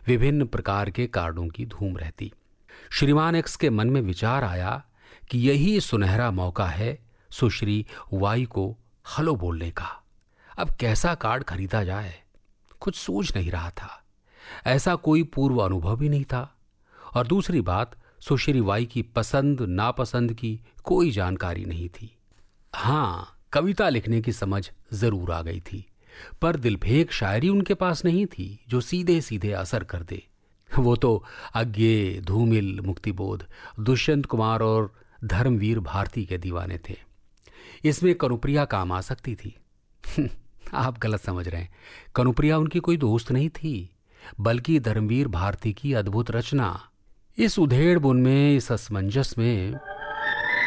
विभिन्न प्रकार के कार्डों की धूम रहती। श्रीमान एक्स के मन में विचार आया कि यही सुनहरा मौका है सुश्री वाई को हेलो बोलने का। अब कैसा कार्ड खरीदा जाए, कुछ सूझ नहीं रहा था। ऐसा कोई पूर्व अनुभव भी नहीं था, और दूसरी बात, सुश्री वाई की पसंद नापसंद की कोई जानकारी नहीं थी। हाँ, कविता लिखने की समझ जरूर आ गई थी, पर दिलफेक शायरी उनके पास नहीं थी जो सीधे सीधे असर कर दे। वो तो अज्ञे, धूमिल, मुक्तिबोध, दुष्यंत कुमार और धर्मवीर भारती के दीवाने थे। इसमें कनुप्रिया काम आ सकती थी। आप गलत समझ रहे हैं, कनुप्रिया उनकी कोई दोस्त नहीं थी, बल्कि धर्मवीर भारती की अद्भुत रचना। इस उधेड़ बुन में, इस असमंजस में